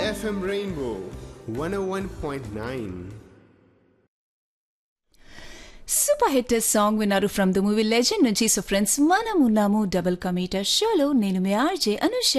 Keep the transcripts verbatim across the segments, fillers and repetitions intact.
F M Rainbow one ఓ one point nine. Super hit song విన్నారు from the movie legend నుంచి. So friends, మనం ఉన్నాము double కమీటర్ షోలో. నేను మీ ఆర్జే అనుష.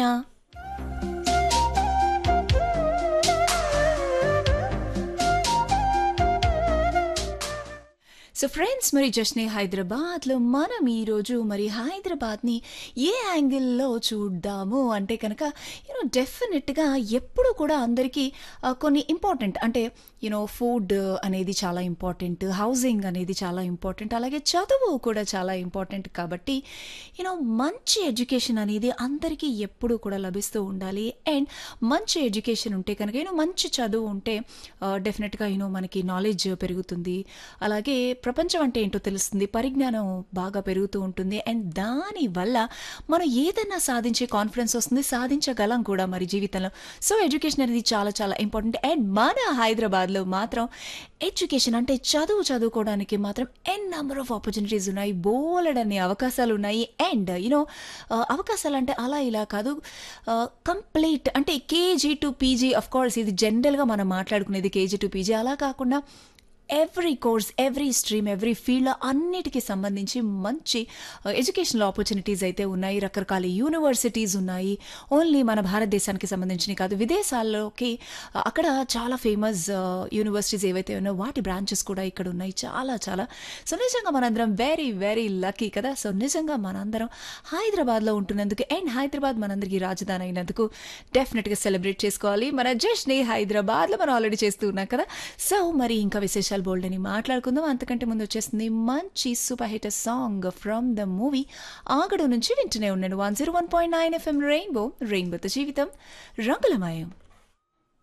సో ఫ్రెండ్స్, మరి జస్నే హైదరాబాద్లో మనం ఈరోజు మరి హైదరాబాద్ని ఏ యాంగిల్లో చూద్దాము అంటే కనుక యూనో డెఫినెట్గా ఎప్పుడు కూడా అందరికీ కొన్ని ఇంపార్టెంట్ అంటే యూనో ఫుడ్ అనేది చాలా ఇంపార్టెంట్, హౌసింగ్ అనేది చాలా ఇంపార్టెంట్, అలాగే చదువు కూడా చాలా ఇంపార్టెంట్. కాబట్టి యూనో మంచి ఎడ్యుకేషన్ అనేది అందరికీ ఎప్పుడు కూడా లభిస్తూ ఉండాలి. అండ్ మంచి ఎడ్యుకేషన్ ఉంటే కనుక యూనో మంచి చదువు ఉంటే డెఫినెట్గా యూనో మనకి నాలెడ్జ్ పెరుగుతుంది, అలాగే ప్రపంచం అంటే ఏంటో తెలుస్తుంది, పరిజ్ఞానం బాగా పెరుగుతూ ఉంటుంది. అండ్ దానివల్ల మనం ఏదైనా సాధించే కాన్ఫిడెన్స్ వస్తుంది, సాధించగలం కూడా మరి జీవితంలో. సో ఎడ్యుకేషన్ అనేది చాలా చాలా ఇంపార్టెంట్. అండ్ మన హైదరాబాద్లో మాత్రం ఎడ్యుకేషన్ అంటే చదువు చదువుకోవడానికి మాత్రం ఎన్ నెంబర్ ఆఫ్ ఆపర్చునిటీస్ ఉన్నాయి, బోలెడన్ని అవకాశాలు ఉన్నాయి. అండ్ యూనో అవకాశాలు అంటే అలా ఇలా కాదు, కంప్లీట్ అంటే KG to PG. Of course ఇది జనరల్గా మనం మాట్లాడుకునేది కేజీ టు పీజీ, అలా కాకుండా every course, every stream, every field అన్నిటికీ సంబంధించి మంచి ఎడ్యుకేషనల్ ఆపర్చునిటీస్ అయితే ఉన్నాయి. రకరకాల యూనివర్సిటీస్ ఉన్నాయి. ఓన్లీ మన భారతదేశానికి సంబంధించినవి కాదు, విదేశాల్లోకి అక్కడ చాలా ఫేమస్ యూనివర్సిటీస్ ఏవైతే ఉన్నాయో వాటి బ్రాంచెస్ కూడా ఇక్కడ ఉన్నాయి, చాలా చాలా. సో నిజంగా మనందరం వెరీ వెరీ లక్కీ కదా. సో నిజంగా మనందరం హైదరాబాద్లో ఉంటున్నందుకు అండ్ హైదరాబాద్ మనందరికీ రాజధాని అయినందుకు డెఫినెట్గా సెలబ్రేట్ చేసుకోవాలి. మన జస్ట్ని హైదరాబాద్లో మనం ఆల్రెడీ చేస్తూ ఉన్నాం కదా. సో మరి ఇంకా విశేషాలు బోల్డ్ అని మాట్లాడుకుందాం. అంతకంటే ముందు వచ్చేస్తుంది మంచి super hit song from the movie ఆగడు నుంచి. వింటూనే ఉన్నాను one zero one point nine FM rainbow. రెయిన్బోతో జీవితం రంగులమయం.